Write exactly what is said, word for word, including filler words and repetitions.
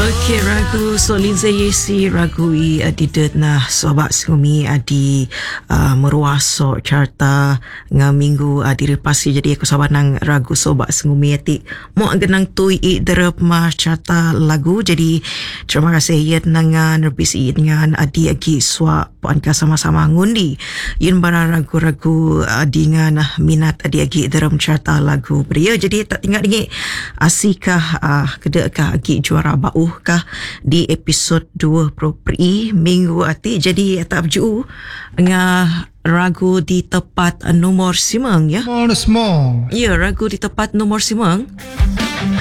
Okey, ragu Solin Zayesi ragu i adidet nah sobat sengumi adi uh, meruasok carta nga minggu adi repasi jadi aku sabar nang ragu sobat sengumi ati mo genang tui i derep ma carta lagu jadi terima kasih yet nangan rebis i dengan adi agi swa puan ka sama-sama ngundi yin bara ragu-ragu adi ngan minat adi agi derem carta lagu beria jadi tak tinggal dingi asikah uh, kedekah agi juara bau kah di episod dua Propri minggu ati jadi tak berju ngah ragu di tepat nomor simang ya. Nomor semang. Ya, ragu di tepat nomor simang.